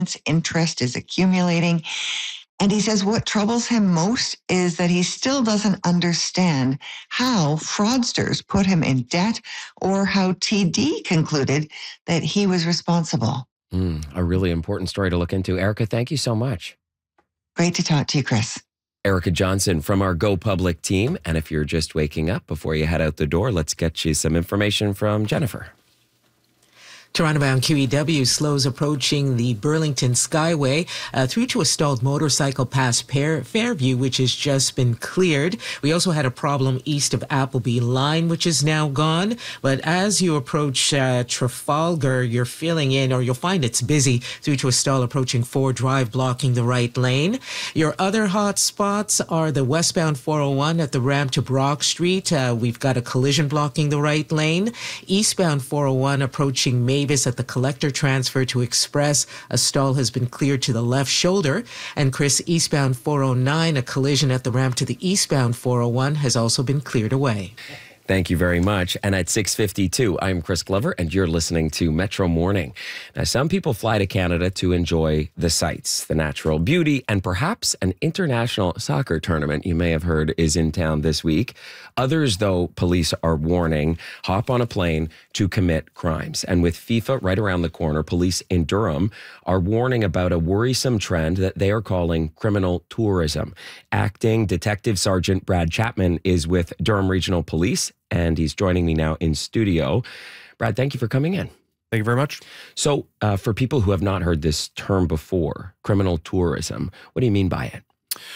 interest is accumulating. And he says what troubles him most is that he still doesn't understand how fraudsters put him in debt or how TD concluded that he was responsible. A really important story to look into. Erica, thank you so much. Great to talk to you, Chris. Erica Johnson from our Go Public team. And if you're just waking up before you head out the door, let's get you some information from Jennifer. Toronto-bound QEW slows approaching the Burlington Skyway through to a stalled motorcycle past Fairview, which has just been cleared. We also had a problem east of Appleby Line, which is now gone. But as you approach Trafalgar, you're filling in, or you'll find it's busy, through to a stall approaching Ford Drive, blocking the right lane. Your other hot spots are the westbound 401 at the ramp to Brock Street. We've got a collision blocking the right lane. Eastbound 401 approaching Mavis at the collector transfer to Express. A stall has been cleared to the left shoulder. And Chris, eastbound 409, a collision at the ramp to the eastbound 401 has also been cleared away. Thank you very much. And at 6:52, I'm Chris Glover, and you're listening to Metro Morning. Now, some people fly to Canada to enjoy the sights, the natural beauty, and perhaps an international soccer tournament you may have heard is in town this week. Others, though, police are warning, hop on a plane to commit crimes. And with FIFA right around the corner, police in Durham are warning about a worrisome trend that they are calling criminal tourism. Acting Detective Sergeant Brad Chapman is with Durham Regional Police, and he's joining me now in studio. Brad, thank you for coming in. Thank you very much. So for people who have not heard this term before, criminal tourism, what do you mean by it?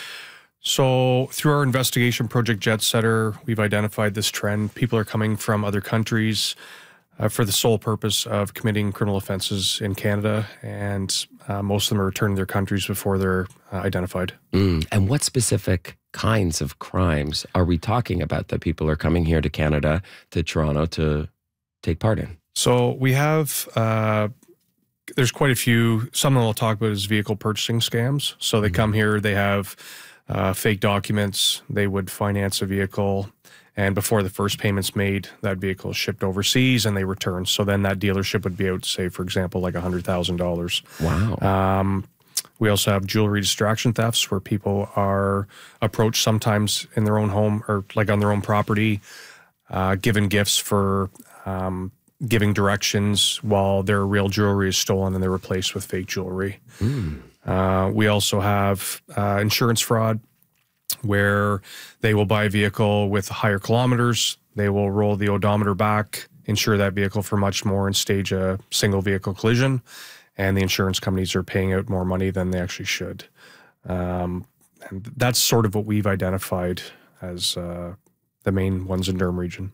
So through our investigation, Project Jet Setter, we've identified this trend. People are coming from other countries for the sole purpose of committing criminal offenses in Canada, and most of them are returning to their countries before they're identified. And what specific kinds of crimes are we talking about that people are coming here to Canada, to Toronto, to take part in? So we have, there's quite a few. Some I'll talk about is vehicle purchasing scams. So they come here, they have fake documents, they would finance a vehicle, and before the first payment's made, that vehicle is shipped overseas and they return. So then that dealership would be out, say, for example, like $100,000. Wow. We also have jewelry distraction thefts where people are approached sometimes in their own home or like on their own property, given gifts for giving directions while their real jewelry is stolen and they're replaced with fake jewelry. We also have insurance fraud, where they will buy a vehicle with higher kilometers, they will roll the odometer back, insure that vehicle for much more, and stage a single vehicle collision, and the insurance companies are paying out more money than they actually should. And that's sort of what we've identified as the main ones in Durham region.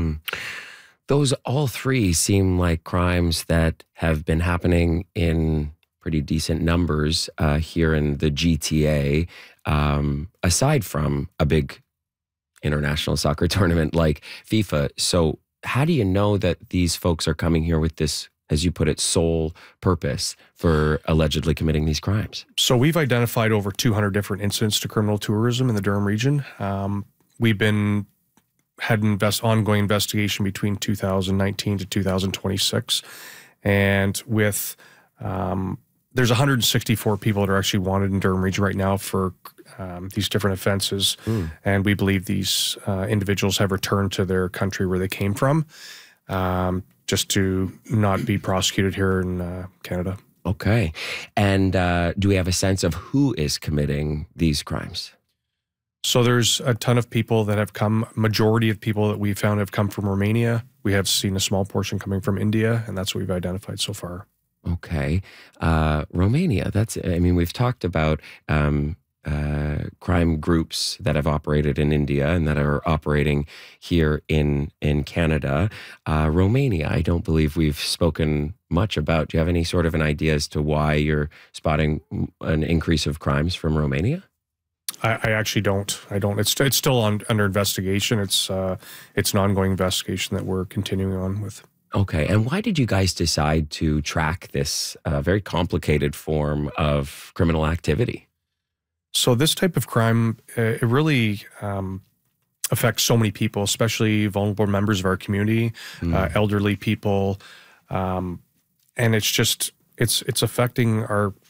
Those all three seem like crimes that have been happening in pretty decent numbers here in the GTA, aside from a big international soccer tournament like FIFA. So how do you know that these folks are coming here with this, as you put it, sole purpose for allegedly committing these crimes? So we've identified over 200 different incidents to criminal tourism in the Durham region. We've had ongoing investigation between 2019 to 2026. And with there's 164 people that are actually wanted in Durham region right now for these different offenses. And we believe these individuals have returned to their country where they came from, just to not be prosecuted here in Canada. Okay. And do we have a sense of who is committing these crimes? So there's a ton of people that have come. Majority of people that we found have come from Romania. We have seen a small portion coming from India, and that's what we've identified so far. Okay. Romania, we've talked about crime groups that have operated in India and that are operating here in Canada. Romania, I don't believe we've spoken much about. Do you have any sort of an idea as to why you're spotting an increase of crimes from Romania? I actually don't. It's still under investigation. It's an ongoing investigation that we're continuing on with. Okay. And why did you guys decide to track this very complicated form of criminal activity? So this type of crime, it really affects so many people, especially vulnerable members of our community, elderly people. And it's it's affecting our